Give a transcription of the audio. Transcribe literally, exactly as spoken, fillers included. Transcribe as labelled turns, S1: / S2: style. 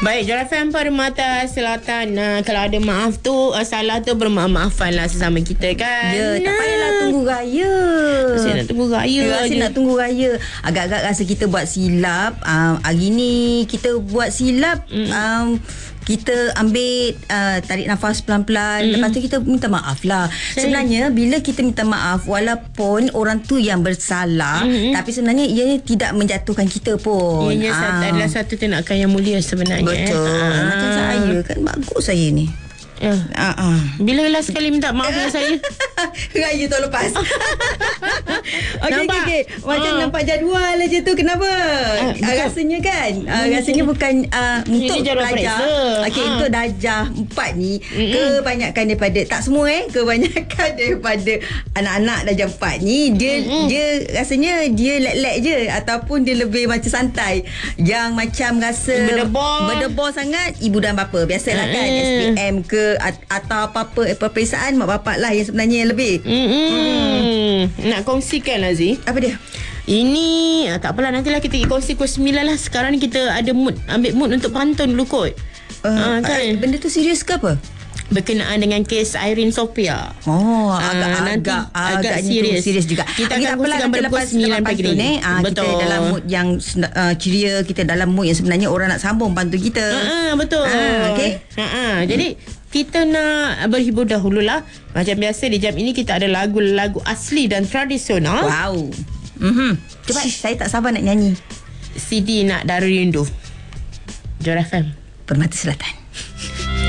S1: Baik, Jora F M Permata Selatan. uh, Kalau ada maaf tu, uh, salah tu bermaaf-maafan lah sesama kita kan.
S2: Ya, tak payahlah tunggu raya.
S1: Saya nak tunggu raya
S2: Rasa
S1: je.
S2: nak tunggu raya. Agak-agak rasa kita buat silap. um, Hari ni kita buat silap. mm. um, Kita ambil uh, tarik nafas pelan-pelan. mm. Lepas tu kita minta maaf lah. Sebenarnya bila kita minta maaf, walaupun orang tu yang bersalah, mm. tapi sebenarnya ianya tidak menjatuhkan kita pun.
S1: Ianya
S2: Ah.
S1: adalah satu tindakan yang mulia sebenarnya.
S2: Betul.
S1: Ah.
S2: Macam saya kan, bagus saya ni.
S1: Ya.
S2: Ah, ah.
S1: Bila last sekali minta maaf dengan saya?
S2: Raya tahun lepas. Okey,
S1: Nampak?
S2: okey, okey. Macam
S1: Ah.
S2: nampak jadual aja tu. Kenapa?
S1: Ah,
S2: Uh, rasanya kan uh, rasanya bukan uh, untuk
S1: jadual
S2: pelajar.
S1: periksa.
S2: Okey,
S1: Ah.
S2: untuk darjah empat ni,
S1: Mm-mm.
S2: kebanyakan daripada, tak semua eh, kebanyakan daripada anak-anak darjah empat ni, dia
S1: Mm-mm.
S2: dia rasanya dia lek-lek je, ataupun dia lebih macam santai. Yang macam rasa
S1: Berdebar.
S2: berdebar sangat, ibu dan bapa. Biasalah kan,
S1: Mm-mm.
S2: S P M ke at- atau apa-apa peperiksaan, mak bapak lah yang sebenarnya yang lebih.
S1: Hmm. Nak kongsikan lah Zee.
S2: Apa dia?
S1: Ini ah, tak apalah, nantilah kita kongsi pukul sembilan lah. Sekarang ni kita ada mood, ambil mood untuk pantun dulu kot.
S2: Uh,
S1: Ah, kan?
S2: uh, benda tu serius ke apa?
S1: Berkenaan dengan kes Irene Sophia.
S2: Oh,
S1: Ah, nanti
S2: agak-agak
S1: agak
S2: agaknya
S1: serius.
S2: tu serius juga.
S1: Kita
S2: Okey,
S1: akan
S2: tak apalah,
S1: kongsikan
S2: nanti
S1: pada pukul
S2: lepas
S1: sembilan
S2: lepas
S1: pagi
S2: pantun,
S1: ni.
S2: eh. Ah, kita
S1: Betul.
S2: dalam mood yang uh, ceria, kita dalam mood yang sebenarnya orang nak sambung pantun kita.
S1: Ah, betul.
S2: Ah, okey.
S1: Ah, jadi kita nak berhibur dahululah. Macam biasa di jam ini kita ada lagu-lagu asli dan tradisional.
S2: Wow. Mhm. Cepat, saya tak sabar nak nyanyi.
S1: C D Nak Dari Rindu. Jora F M
S2: Permata Selatan.